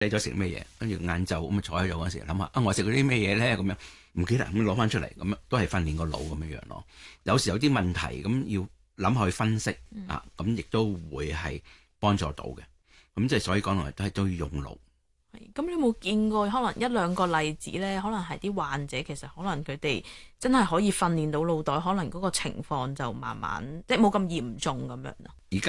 你咗食咩嘢，跟住晏晝咁坐喺度嗰時諗下我食嗰啲咩嘢咧，咁樣唔記得咁攞翻出嚟，咁樣都係訓練個腦咁樣樣咯。有時有啲問題咁要諗下去分析啊，咁亦都會係幫助到嘅。咁即係所以講來都要用腦。 咁你有冇見過可能一兩個例子咧？可能係啲患者其實可能佢哋真係可以訓練到腦袋，可能嗰個情況就慢慢即係冇咁嚴重咁樣啊。 而家